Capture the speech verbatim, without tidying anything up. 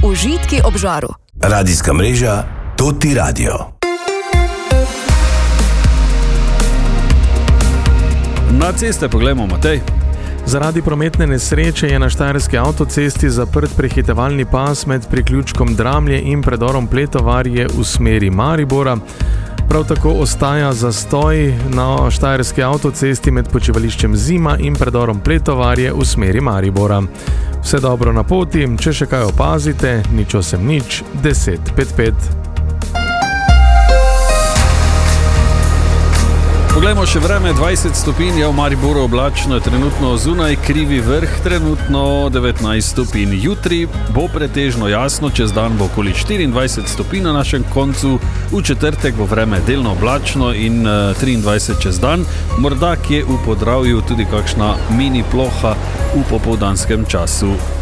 Užitki ob žaru. Radijska mreža Toti Radio. Na ceste poglejmo, Matej. Zaradi prometne nesreče je na štajerski avtocesti zaprt prehitevalni pas med priključkom Dramlje in predorom Pletovarje v smeri Maribora. Prav tako ostaja zastoj na štajerski avtocesti med počivališčem Zima in predorom Pletovarje v smeri Maribora. Vse dobro na poti, če še kaj opazite, nič osem nič, deset pet pet. Poglejmo še vreme, dvajset stopinj je v Mariboru, oblačno je trenutno zunaj, Krivi Vrh trenutno devetnajst stopinj. Jutri bo pretežno jasno, čez dan bo okoli štiriindvajset stopinj na našem koncu, v četrtek bo vreme delno oblačno in triindvajset čez dan, morda kje v Podravju tudi kakšna mini ploha v popoldanskem času.